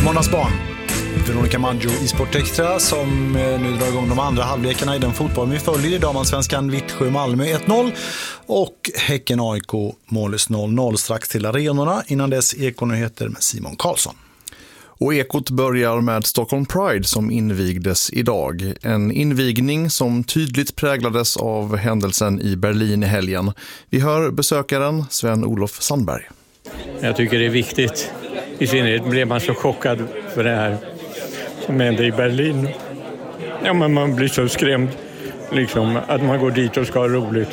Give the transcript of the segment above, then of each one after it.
Måndagsbarn. Veronica Maggio i Sport Extra som nu drar igång de andra halvlekarna i den fotboll vi följer. I damallsvenskan Vittsjö-Malmö 1-0 och Häcken-AIK mållös 0-0 strax till arenorna. Innan dess Ekonyheter med Simon Karlsson. Och Ekot börjar med Stockholm Pride som invigdes idag. En invigning som tydligt präglades av händelsen i Berlin i helgen. Vi hör besökaren Sven-Olof Sandberg. Jag tycker det är viktigt. I synnerhet blev man så chockad för det här som hände i Berlin. Ja, men man blir så skrämd liksom, att man går dit och ska ha roligt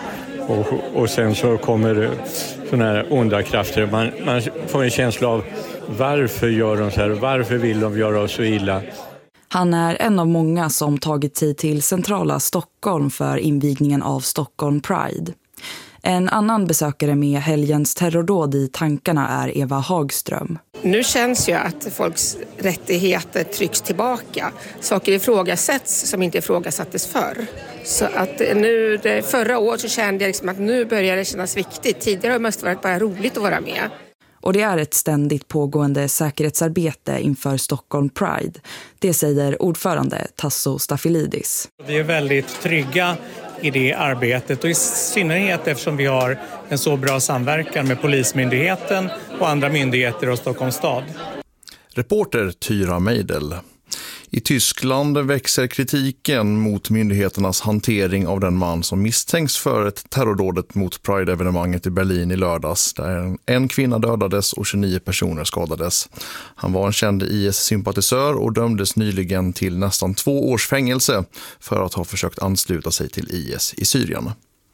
och sen så kommer det såna här onda krafter. Man får en känsla av varför gör de så här? Varför vill de göra oss så illa? Han är en av många som tagit sig till centrala Stockholm för invigningen av Stockholm Pride. En annan besökare med helgens terrordåd i tankarna är Eva Hagström. Nu känns ju att folks rättigheter trycks tillbaka. Saker ifrågasätts som inte ifrågasattes förr. Så att nu, förra året så kände jag liksom att nu börjar det kännas viktigt. Tidigare har det mest varit bara roligt att vara med. Och det är ett ständigt pågående säkerhetsarbete inför Stockholm Pride. Det säger ordförande Tasso Staffilidis. Vi är väldigt trygga i det arbetet och i synnerhet eftersom vi har en så bra samverkan med Polismyndigheten och andra myndigheter och Stockholms stad. Reporter Tyra Meidel. I Tyskland växer kritiken mot myndigheternas hantering av den man som misstänks för ett terrordådet mot Pride-evenemanget i Berlin i lördags, där en kvinna dödades och 29 personer skadades. Han var en känd IS-sympatisör och dömdes nyligen till nästan 2 års fängelse för att ha försökt ansluta sig till IS i Syrien.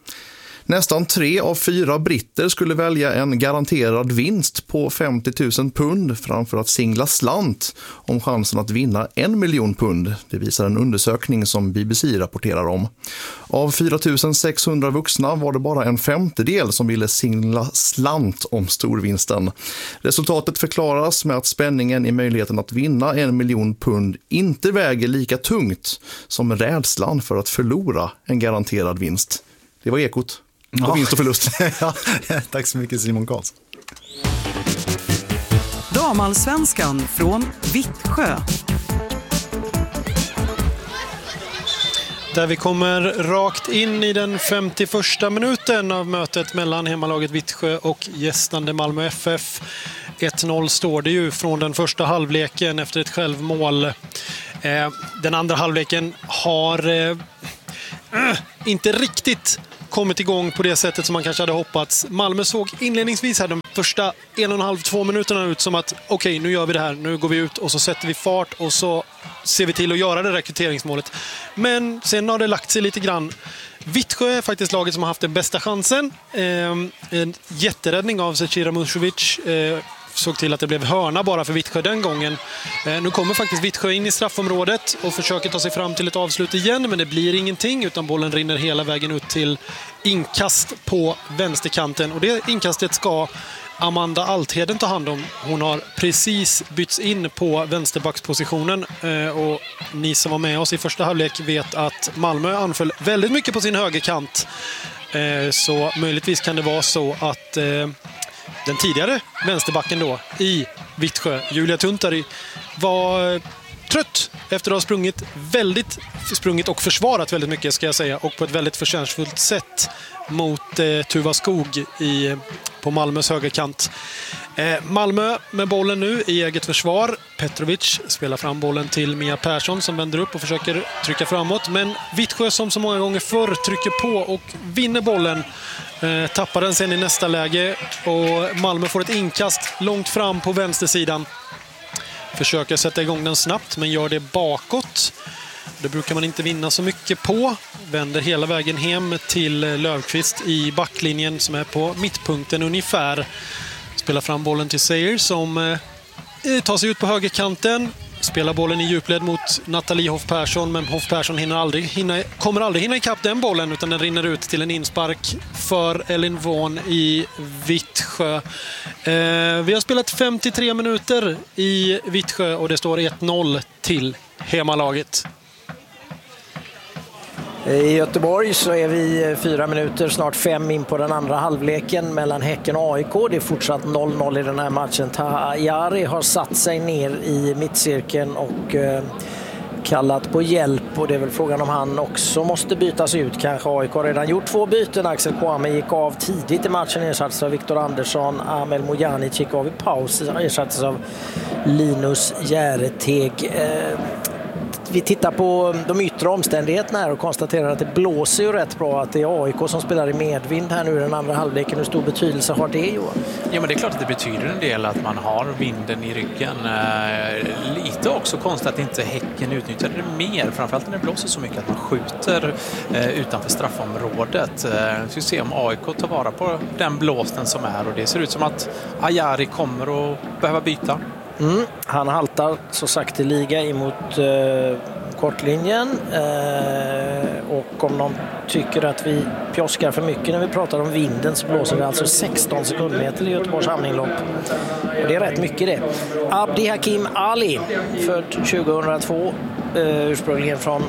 Nästan 3 av 4 britter skulle välja en garanterad vinst på 50 000 pund framför att singla slant om chansen att vinna 1 miljon pund. Det visar en undersökning som BBC rapporterar om. Av 4 600 vuxna var det bara en femtedel som ville singla slant om storvinsten. Resultatet förklaras med att spänningen i möjligheten att vinna 1 miljon pund inte väger lika tungt som rädslan för att förlora en garanterad vinst. Det var Ekot. Och vinst och förlust. Ja, tack så mycket Simon Karlsson. Damallsvenskan från Vittsjö. Där vi kommer rakt in i den 51:a minuten av mötet mellan hemmalaget Vittsjö och gästande Malmö FF. 1-0 står det ju från den första halvleken efter ett självmål. Den andra halvleken har inte riktigt kommit igång på det sättet som man kanske hade hoppats. Malmö såg inledningsvis här de första 1,5-2 minuterna ut som att okej, nu gör vi det här, nu går vi ut och så sätter vi fart och så ser vi till att göra det rekryteringsmålet. Men sen har det lagt sig lite grann. Vittsjö är faktiskt laget som har haft den bästa chansen. En jätteräddning av Zecira Musovic såg till att det blev hörna bara för Vittsjö den gången. Nu kommer faktiskt Vittsjö in i straffområdet och försöker ta sig fram till ett avslut igen, men det blir ingenting utan bollen rinner hela vägen ut till inkast på vänsterkanten. Och det inkastet ska Amanda Altheden ta hand om. Hon har precis bytts in på vänsterbackspositionen och ni som var med oss i första halvlek vet att Malmö anföll väldigt mycket på sin högerkant. Så möjligtvis kan det vara så att den tidigare vänsterbacken då i Vittsjö, Julia Tuntari, var trött efter att ha sprungit och försvarat väldigt mycket ska jag säga, och på ett väldigt förtjänstfullt sätt mot Tuva Skog på Malmös högerkant. Malmö med bollen nu i eget försvar. Petrovic spelar fram bollen till Mia Persson som vänder upp och försöker trycka framåt. Men Vittsjö som så många gånger förr trycker på och vinner bollen. Tappar den sen i nästa läge och Malmö får ett inkast långt fram på vänstersidan. Försöker sätta igång den snabbt men gör det bakåt. Det brukar man inte vinna så mycket på. Vänder hela vägen hem till Löfqvist i backlinjen som är på mittpunkten ungefär. Spelar fram bollen till Seyer som tar sig ut på högerkanten. Spelar bollen i djupled mot Nathalie Hoff Persson, men Hoff Persson kommer aldrig hinna ikapp den bollen utan den rinner ut till en inspark för Elin Vaughan i Vittsjö. Vi har spelat 53 minuter i Vittsjö och det står 1-0 till hemmalaget. I Göteborg så är vi 4 minuter, snart 5 in på den andra halvleken mellan Häcken och AIK. Det är fortsatt 0-0 i den här matchen. Taha Ayari har satt sig ner i mittcirkeln och kallat på hjälp, och det är väl frågan om han också måste bytas ut. Kanske AIK har redan gjort 2 byten. Axel Kwame gick av tidigt i matchen, ersattes av Viktor Andersson. Amel Mojanic gick av i paus, ersattes av Linus Järeteg. Vi tittar på de yttre omständigheterna här och konstaterar att det blåser ju rätt bra, att det är AIK som spelar i medvind här nu i den andra halvleken. Hur stor betydelse har det, Johan? Ja, men det är klart att det betyder en del att man har vinden i ryggen. Lite också konstigt att inte Häcken utnyttjar det mer, framförallt när det blåser så mycket att man skjuter utanför straffområdet. Vi ska se om AIK tar vara på den blåsten som är, och det ser ut som att Ayari kommer att behöva byta. Han haltar så sakteliga emot kortlinjen, och om någon tycker att vi pjoskar för mycket när vi pratar om vinden, så blåser det alltså 16 sekundmeter i Göteborgs hamninlopp, och det är rätt mycket det. Abdi Hakim Ali, född 2002, ursprungligen från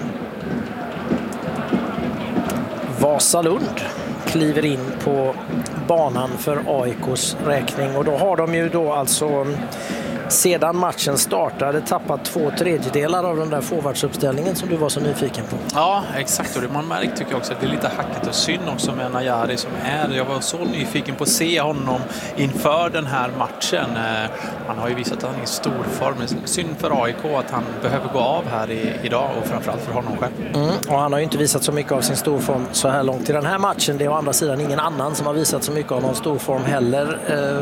Vasalund, kliver in på banan för AIKs räkning, och då har de ju då alltså sedan matchen startade tappat 2/3 av den där forwardsuppställningen som du var så nyfiken på. Ja, exakt. Och det man märkt tycker jag också att det är lite hackigt och synd också med Ayari som är. Jag var så nyfiken på att se honom inför den här matchen. Han har ju visat att han är i stor form. Synd för AIK att han behöver gå av här idag, och framförallt för honom själv. Och han har ju inte visat så mycket av sin storform så här långt i den här matchen. Det är å andra sidan ingen annan som har visat så mycket av någon storform heller.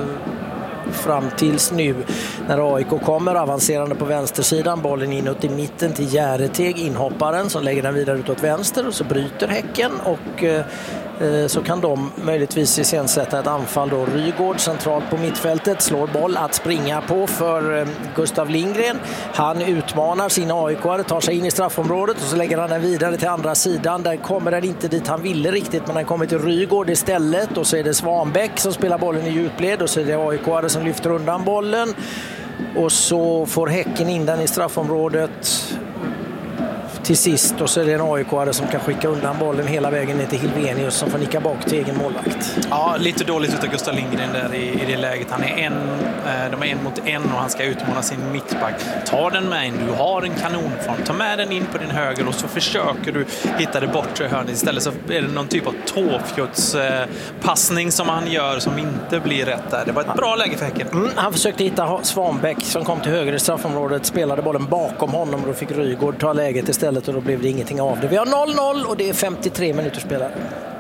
Fram tills nu när AIK kommer avancerande på vänstersidan, bollen inåt i mitten till Järeteg, inhopparen som lägger den vidare utåt vänster, och så bryter Häcken, och så kan de möjligtvis iscensätta ett anfall då. Rygård centralt på mittfältet, slår boll att springa på för Gustav Lindgren. Han utmanar sin AIK-are, tar sig in i straffområdet, och så lägger han den vidare till andra sidan. Där kommer den inte dit han ville riktigt, men den kommer till Rygård istället, och så är det Svanbäck som spelar bollen i djupled, och så är det AIK-are som lyfter undan bollen, och så får Häcken in den i straffområdet till sist, och så är det en AIK-are som kan skicka undan bollen hela vägen ner till Hilvenius som får nicka bak till egen målvakt. Ja, lite dåligt utav Gustav Lindgren där i det läget. Han är de är 1 mot 1 och han ska utmana sin mittback. Ta den med in, du har en kanonform. Ta med den in på din höger, och så försöker du hitta det bortre hörnet. Istället så är det någon typ av tåfjutspassning som han gör som inte blir rätt där. Det var ett bra läge för Häcken. Han försökte hitta Svanbäck som kom till höger i straffområdet, spelade bollen bakom honom, och då fick Rygård ta läget istället, och då blev det ingenting av det. Vi har 0-0 och det är 53 minuter spelare.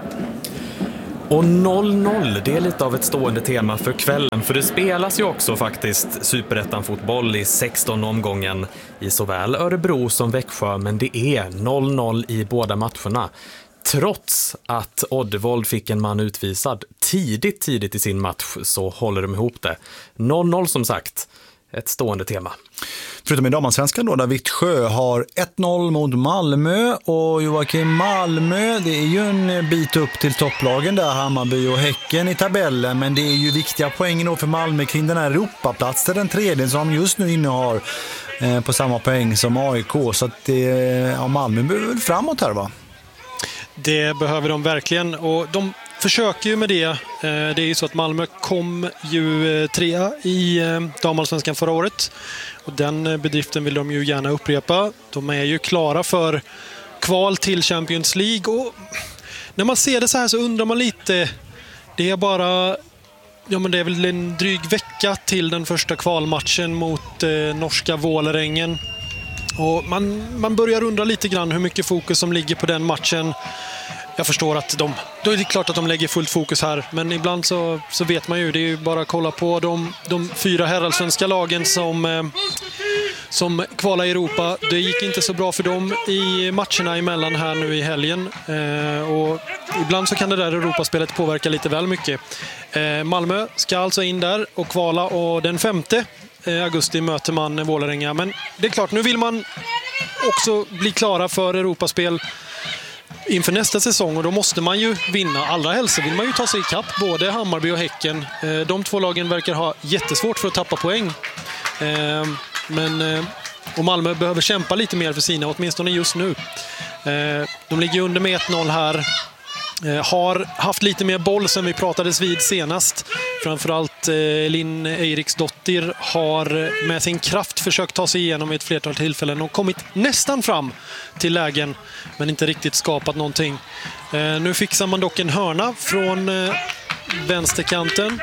Och 0-0, det är lite av ett stående tema för kvällen, för det spelas ju också faktiskt Superettan-fotboll i 16 omgången i såväl Örebro som Växjö, men det är 0-0 i båda matcherna. Trots att Oddevold fick en man utvisad tidigt i sin match, så håller de ihop det. 0-0 som sagt, ett stående tema. Förutom i damallsvenskan då, där Vittsjö har 1-0 mot Malmö, och Joakim, Malmö, det är ju en bit upp till topplagen där, Hammarby och Häcken i tabellen, men det är ju viktiga poäng då för Malmö kring den här Europaplatsen, den tredje som just nu innehar på samma poäng som AIK, så att Malmö behöver framåt här, va? Det behöver de verkligen, och de försöker ju med det. Det är ju så att Malmö kom ju 3 i damallsvenskan förra året, och den bedriften vill de ju gärna upprepa. De är ju klara för kval till Champions League, och när man ser det så här så undrar man lite. Det är bara, men det är väl en dryg vecka till den första kvalmatchen mot norska Vålerengen, och man börjar undra lite grann hur mycket fokus som ligger på den matchen. Jag förstår att då är det klart att de lägger fullt fokus här, men ibland så vet man ju, det är ju bara att kolla på de 4 herrallsvenska lagen som kvalar i Europa. Det gick inte så bra för dem i matcherna emellan här nu i helgen, och ibland så kan det där Europaspelet påverka lite väl mycket. Malmö ska alltså in där och kvala, och den 5 augusti möter man Vålerenga, men det är klart, nu vill man också bli klara för Europaspel inför nästa säsong, och då måste man ju vinna. Allra helst vill man ju ta sig i kapp både Hammarby och Häcken. De 2 lagen verkar ha jättesvårt för att tappa poäng. Och Malmö behöver kämpa lite mer för sina, åtminstone just nu. De ligger under med 1-0 här. Har haft lite mer boll sen vi pratades vid senast. Framförallt Linn Eiriksdottir har med sin kraft försökt ta sig igenom vid ett flertal tillfällen och kommit nästan fram till lägen men inte riktigt skapat någonting. Nu fixar man dock en hörna från vänsterkanten.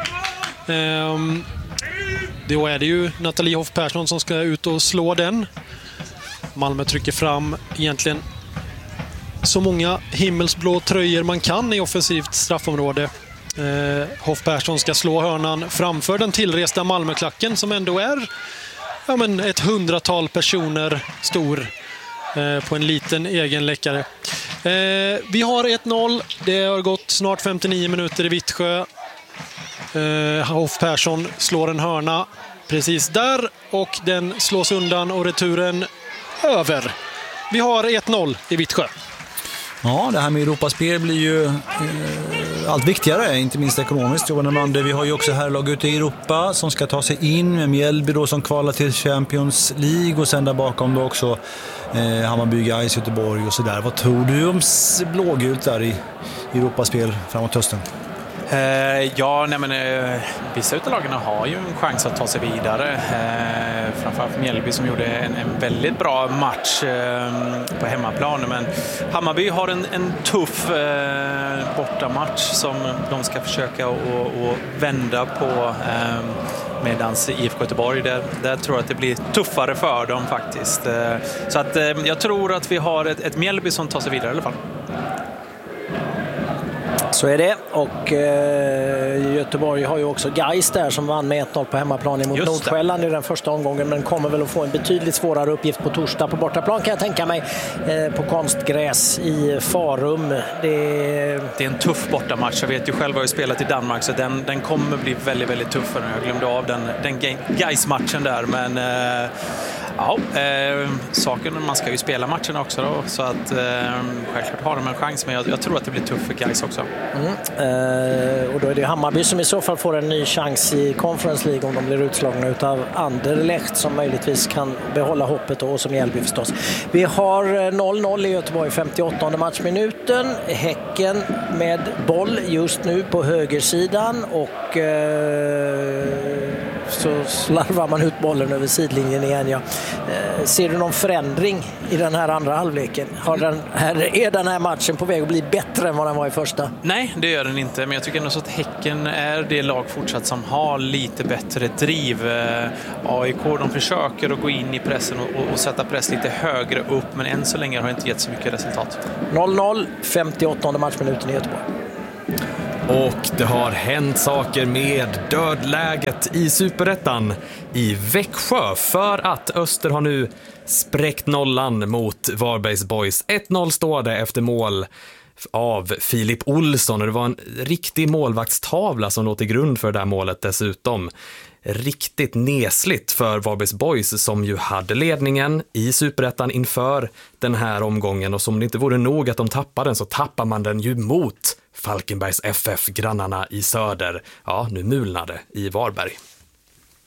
Då är det ju Nathalie Hoff Persson som ska ut och slå den. Malmö trycker fram egentligen så många himmelsblå tröjor man kan i offensivt straffområde. Hoff Persson ska slå hörnan framför den tillresta Malmöklacken som ändå är ett 100-tal personer stor på en liten egen läckare. Vi har 1-0. Det har gått snart 59 minuter i Vittsjö. Hoff Persson slår en hörna precis där och den slås undan och returen över. Vi har 1-0 i Vittsjö. Ja, det här med Europaspel blir ju allt viktigare, inte minst ekonomiskt. Vi har ju också här lag ute i Europa som ska ta sig in med Mjällby då som kvalar till Champions League och sen där bakom då också Hammarby, Gais, Göteborg och sådär. Vad tror du om blågult där i Europaspel framåt hösten? Vissa utav lagarna har ju en chans att ta sig vidare. Framförallt Mjällby som gjorde en väldigt bra match på hemmaplan. Men Hammarby har en tuff bortamatch som de ska försöka att vända på. Medans IFK Göteborg, där tror jag att det blir tuffare för dem faktiskt. Så att jag tror att vi har ett Mjällby som tar sig vidare i alla fall. Så är det. Och Göteborg har ju också Gais där som vann med 1-0 på hemmaplan emot Nordsjälland i den första omgången, men kommer väl att få en betydligt svårare uppgift på torsdag på bortaplan kan jag tänka mig, på konstgräs i Farum. Det är en tuff bortamatch. Jag vet ju själv, jag har ju spelat i Danmark, så den kommer bli väldigt, väldigt tuff. Jag glömde av den Gais-matchen där, men saken, man ska ju spela matchen också då, så att självklart har de en chans, men jag tror att det blir tufft för Gais också. Och då är det Hammarby som i så fall får en ny chans i Conference League om de blir utslagna utav Anderlecht som möjligtvis kan behålla hoppet och som Mjällby förstås. Vi har 0-0 i Göteborg 58:e matchminuten. Häcken med boll just nu på högersidan och så slarvar man ut bollen över sidlinjen igen. Ser du någon förändring i den här andra halvleken? Är den här matchen på väg att bli bättre än vad den var i första? Nej, det gör den inte. Men jag tycker ändå så att Häcken är det lag fortsatt som har lite bättre driv. AIK, de försöker att gå in i pressen och sätta press lite högre upp. Men än så länge har det inte gett så mycket resultat. 0-0, 58:e matchminuten i Göteborg. Och det har hänt saker med dödläget i Superettan i Växjö, för att Öster har nu spräckt nollan mot Varbergs Boys. 1-0 står det efter mål av Filip Olsson, och det var en riktig målvaktstavla som låg till grund för det här målet dessutom. Riktigt nesligt för Varbergs Boys som ju hade ledningen i Superettan inför den här omgången, och som det inte vore nog att de tappade den så tappar man den ju mot Falkenbergs FF, grannarna i söder. Ja, nu mulnade i Varberg.